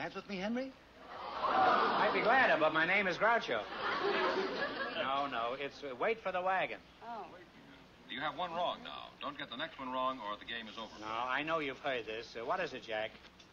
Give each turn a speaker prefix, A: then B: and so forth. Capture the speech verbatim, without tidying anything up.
A: dance with me, Henry?
B: I'd be glad to, but my name is Groucho. No, no, it's uh, wait for the wagon.
C: Oh.
D: You have one wrong now. Don't get the next one wrong or the game is over.
B: No, I know you've heard this. Uh, what is it, Jack?